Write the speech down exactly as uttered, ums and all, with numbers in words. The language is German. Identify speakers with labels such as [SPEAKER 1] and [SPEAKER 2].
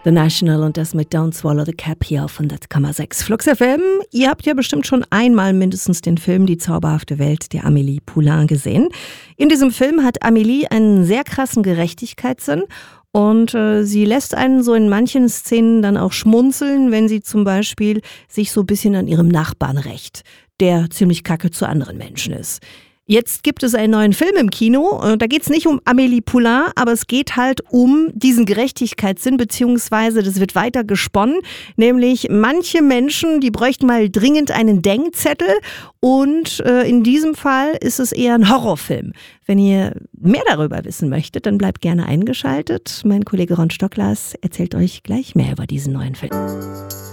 [SPEAKER 1] The National und das mit Don't Swallow the Cap hier auf hundert Komma sechs Flux F M. Ihr habt ja bestimmt schon einmal mindestens den Film Die zauberhafte Welt der Amélie Poulain gesehen. In diesem Film hat Amélie einen sehr krassen Gerechtigkeitssinn und äh, sie lässt einen so in manchen Szenen dann auch schmunzeln, wenn sie zum Beispiel sich so ein bisschen an ihrem Nachbarn rächt, der ziemlich kacke zu anderen Menschen ist. Jetzt gibt es einen neuen Film im Kino. Da geht es nicht um Amélie Poulain, aber es geht halt um diesen Gerechtigkeitssinn, beziehungsweise das wird weiter gesponnen. Nämlich manche Menschen, die bräuchten mal dringend einen Denkzettel und äh, in diesem Fall ist es eher ein Horrorfilm. Wenn ihr mehr darüber wissen möchtet, dann bleibt gerne eingeschaltet. Mein Kollege Ron Stocklas erzählt euch gleich mehr über diesen neuen Film.